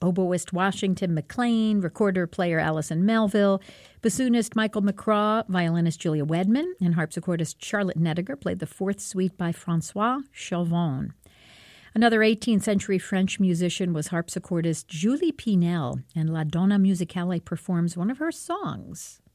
oboist Washington McLean, recorder-player Allison Melville, bassoonist Michael McCraw, violinist Julia Wedman, and harpsichordist Charlotte Nediger played the Fourth Suite by François Chauvin. Another 18th century French musician was harpsichordist Julie Pinel, and La Donna Musicale performs one of her songs.